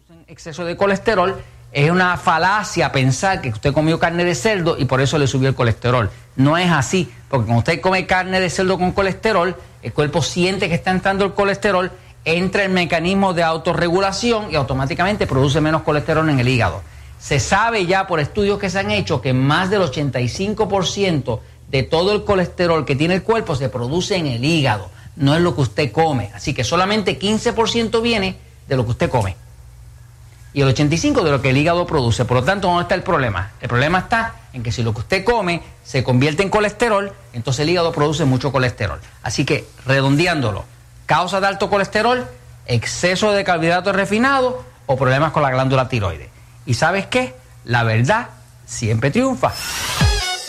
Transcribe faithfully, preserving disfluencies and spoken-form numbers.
Exceso de colesterol, es una falacia pensar que usted comió carne de cerdo y por eso le subió el colesterol. No es así, porque cuando usted come carne de cerdo con colesterol, el cuerpo siente que está entrando el colesterol, entra el mecanismo de autorregulación y automáticamente produce menos colesterol en el hígado. Se sabe ya por estudios que se han hecho que más del ochenta y cinco por ciento de todo el colesterol que tiene el cuerpo se produce en el hígado, no es lo que usted come. Así que solamente quince por ciento viene de lo que usted come y el ochenta y cinco por ciento de lo que el hígado produce. Por lo tanto, ¿dónde está el problema? El problema está en que si lo que usted come se convierte en colesterol, entonces el hígado produce mucho colesterol. Así que, redondeándolo, causa de alto colesterol, exceso de carbohidratos refinados o problemas con la glándula tiroides. ¿Y sabes qué? La verdad siempre triunfa.